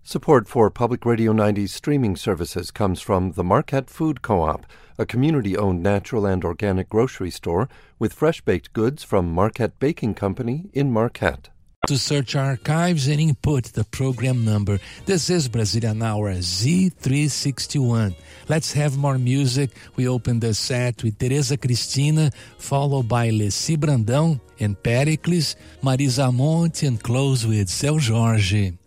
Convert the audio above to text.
Support for Public Radio 90's streaming services comes from the Marquette Food Co-op, a community-owned natural and organic grocery store with fresh-baked goods from Marquette Baking Company in Marquette. To search our archives and input the program number. This is Brazilian Hour Z361. Let's have more music. We open the set with Tereza Cristina, followed by Leci Brandão and Pericles, Marisa Monte, and close with Seu Jorge.